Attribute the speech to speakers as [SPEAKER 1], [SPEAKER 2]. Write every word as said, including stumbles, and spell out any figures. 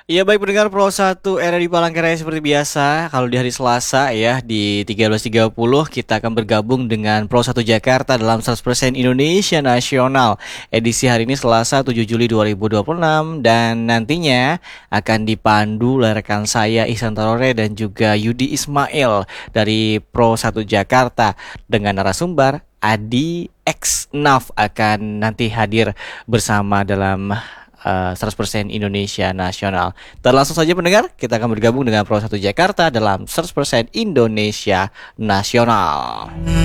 [SPEAKER 1] Iya baik pendengar Pro satu era di Palangkaraya seperti biasa. Kalau di hari Selasa ya di tiga belas tiga puluh kita akan bergabung dengan Pro satu Jakarta dalam seratus persen Indonesia Nasional. Edisi hari ini Selasa tujuh Juli dua ribu dua puluh enam dan nantinya akan dipandu oleh rekan saya Ihsan Tarore dan juga Yudi Ismail dari Pro satu Jakarta dengan narasumber Adi X Naf akan nanti hadir bersama dalam uh, seratus persen Indonesia Nasional. Dan langsung saja pendengar, kita akan bergabung dengan Pro satu Jakarta dalam seratus persen Indonesia Nasional.